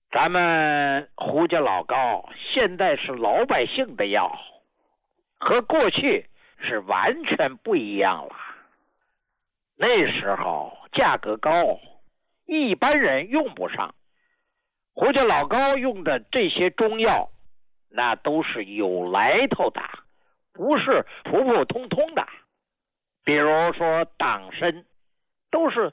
咱们胡家老高现在是老百姓的药，和过去是完全不一样了。那时候价格高，一般人用不上。胡家老高用的这些中药，那都是有来头的，不是普普通通的。比如说党参，都是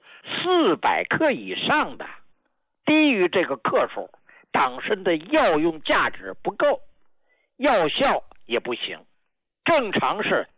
400克以上的，低于这个克数，党参的药用价值不够，药效也不行。正常是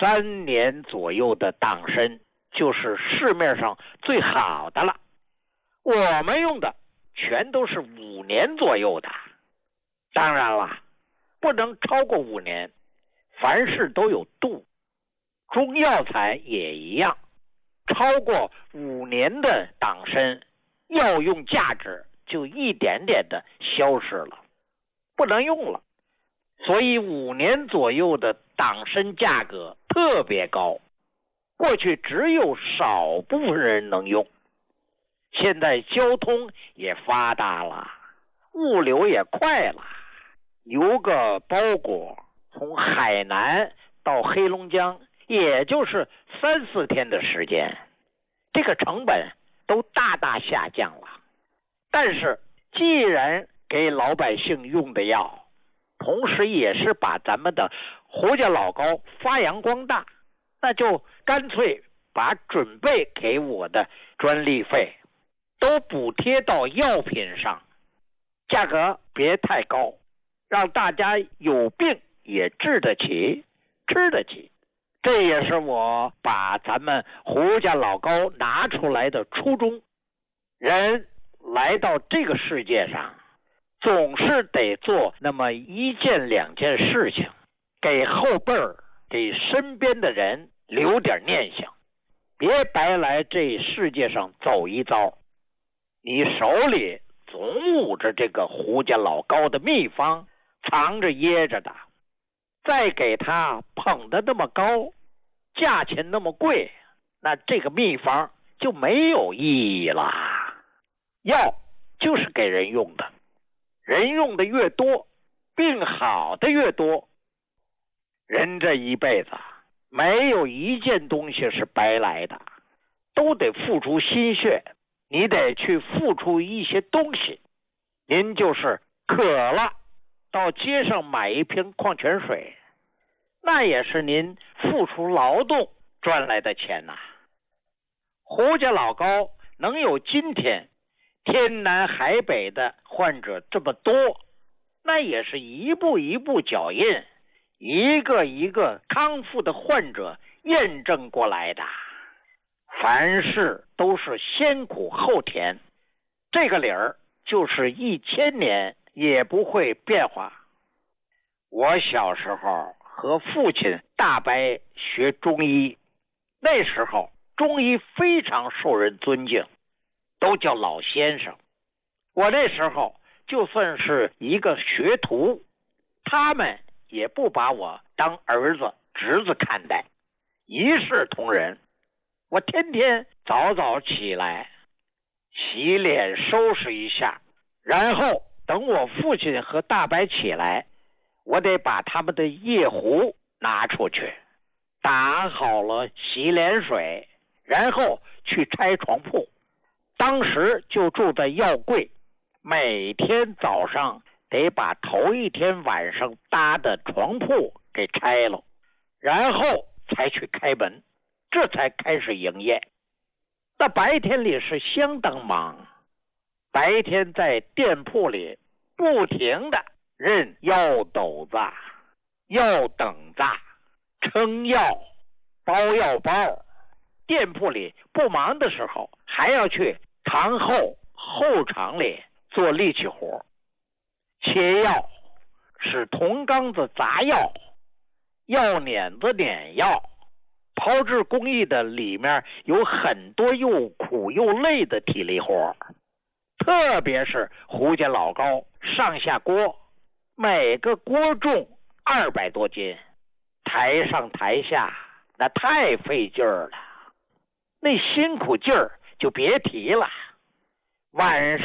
3年左右的党参就是市面上最好的了，我们用的全都是5年左右的。当然了，不能超过5年，凡事都有度，中药材也一样，超过5年的党参药用价值就一点点的消失了，不能用了。所以5年左右的党参价格特别高，过去只有少部分人能用。现在交通也发达了，物流也快了，邮个包裹从海南到黑龙江也就是3-4天的时间，这个成本都大大下降了。但是既然给老百姓用的药，同时也是把咱们的胡家老高发扬光大，那就干脆把准备给我的专利费都补贴到药品上，价格别太高，让大家有病也治得起，吃得起。这也是我把咱们胡家老高拿出来的初衷。人来到这个世界上，总是得做那么1件2件事情，给后辈儿，给身边的人留点念想，别白来这世界上走一遭。你手里总捂着这个胡家老高的秘方，藏着掖着的，再给他捧得那么高，价钱那么贵，那这个秘方就没有意义了。药就是给人用的，人用的越多，病好的越多。人这一辈子没有一件东西是白来的，都得付出心血，你得去付出一些东西。您就是渴了，到街上买一瓶矿泉水，那也是您付出劳动赚来的钱呐。胡家老高能有今天天南海北的患者这么多，那也是一步一步脚印，一个一个康复的患者验证过来的。凡事都是先苦后甜，这个理儿就是1000年也不会变化。我小时候和父亲大伯学中医，那时候中医非常受人尊敬，都叫老先生。我那时候就算是一个学徒，他们也不把我当儿子侄子看待，一视同仁。我天天早早起来，洗脸收拾一下，然后等我父亲和大伯起来，我得把他们的夜壶拿出去，打好了洗脸水，然后去拆床铺。当时就住在药柜，每天早上得把头一天晚上搭的床铺给拆了，然后才去开门，这才开始营业。那白天里是相当忙，白天在店铺里不停的认药斗子、药等子、称药、包药包。店铺里不忙的时候，还要去堂后场里做力气活，切药，使铜缸子砸药，药碾子碾药。炮制工艺的里面有很多又苦又累的体力活，特别是胡家老高上下锅，每个锅重200多斤，台上台下那太费劲儿了，那辛苦劲儿就别提了。晚上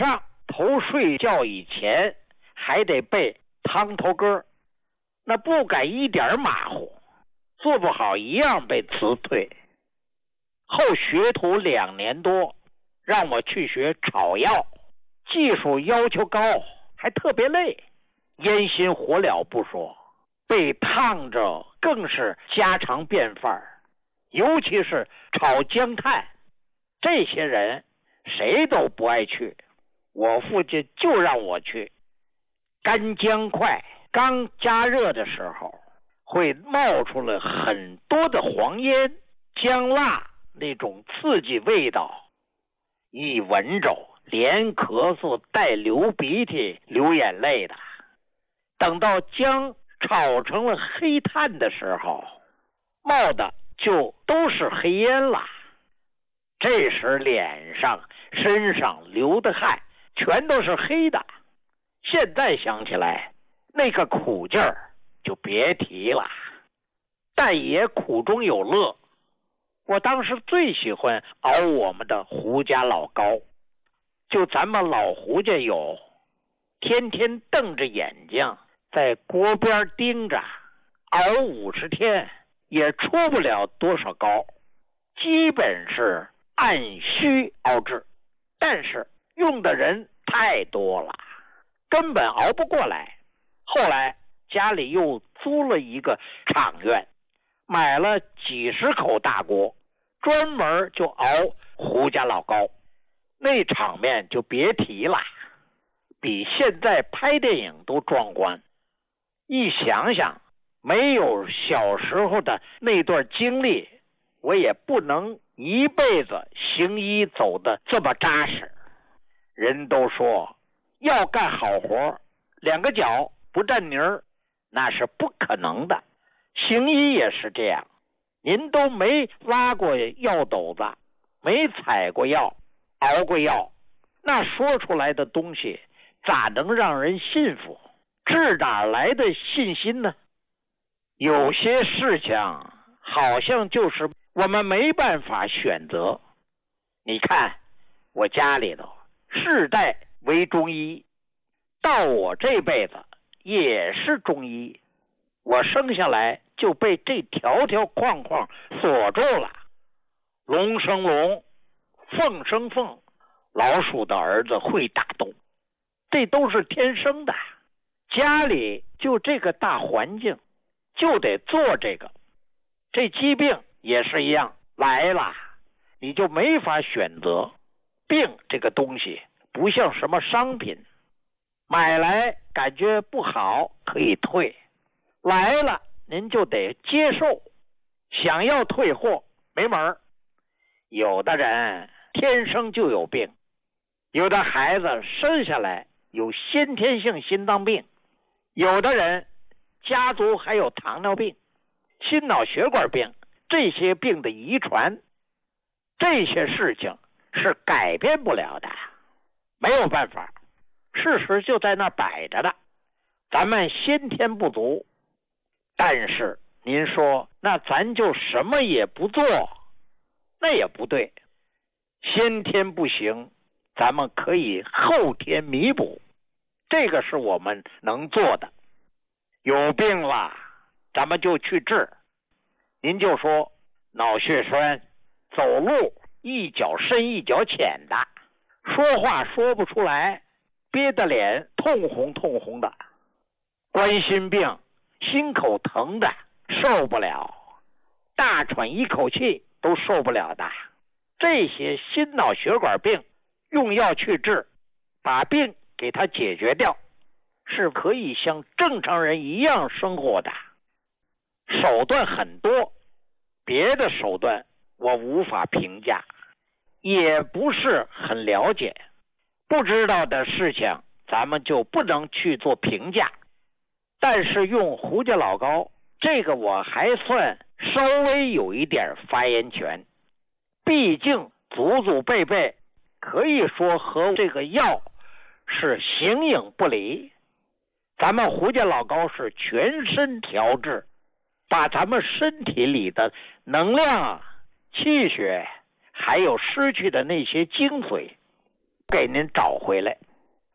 头睡觉以前还得背汤头歌，那不敢一点马虎，做不好一样被辞退。后学徒2年多，让我去学炒药，技术要求高，还特别累，烟熏火燎不说，被烫着更是家常便饭，尤其是炒姜炭，这些人谁都不爱去，我父亲就让我去。干姜块刚加热的时候，会冒出了很多的黄烟，姜辣那种刺激味道，一闻着连咳嗽带流鼻涕流眼泪的。等到姜炒成了黑炭的时候，冒的就都是黑烟了。这时脸上身上流的汗全都是黑的，现在想起来那个苦劲儿就别提了，但也苦中有乐。我当时最喜欢熬我们的胡家老高，就咱们老胡家有，天天瞪着眼睛在锅边盯着，熬50天也出不了多少高，基本是按需熬制，但是用的人太多了，根本熬不过来。后来家里又租了一个厂院，买了几十口大锅，专门就熬胡家老高，那场面就别提了，比现在拍电影都壮观。一想想没有小时候的那段经历，我也不能一辈子行医走得这么扎实。人都说要干好活，2个脚不沾泥儿，那是不可能的。行医也是这样，您都没拉过药斗子，没采过药，熬过药，那说出来的东西咋能让人信服？这哪来的信心呢？有些事情好像就是我们没办法选择。你看我家里头世代为中医，到我这辈子也是中医，我生下来就被这条条框框锁住了。龙生龙，凤生凤，老鼠的儿子会打洞，这都是天生的。家里就这个大环境，就得做这个。这疾病也是一样，来了你就没法选择。病这个东西不像什么商品，买来感觉不好可以退，来了您就得接受，想要退货没门儿。有的人天生就有病，有的孩子生下来有先天性心脏病，有的人家族还有糖尿病、心脑血管病，这些病的遗传，这些事情是改变不了的，没有办法，事实就在那摆着的。咱们先天不足，但是您说那咱就什么也不做，那也不对。先天不行，咱们可以后天弥补，这个是我们能做的。有病了咱们就去治。您就说脑血栓，走路一脚深一脚浅的，说话说不出来，憋得脸通红通红的，冠心病，心口疼的受不了，大喘一口气都受不了的，这些心脑血管病用药去治，把病给它解决掉，是可以像正常人一样生活的。手段很多，别的手段我无法评价，也不是很了解，不知道的事情咱们就不能去做评价。但是用胡家老高这个我还算稍微有一点发言权，毕竟祖祖辈辈可以说和这个药是形影不离。咱们胡家老高是全身调治，把咱们身体里的能量、气血还有失去的那些精髓给您找回来。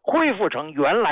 恢复成原来